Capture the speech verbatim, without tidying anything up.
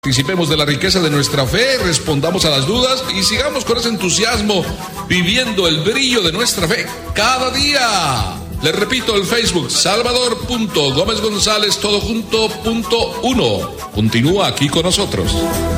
Participemos de la riqueza de nuestra fe, respondamos a las dudas y sigamos con ese entusiasmo viviendo el brillo de nuestra fe cada día. Les repito el Facebook, salvador punto gómez gonzález todo junto punto uno. Continúa aquí con nosotros.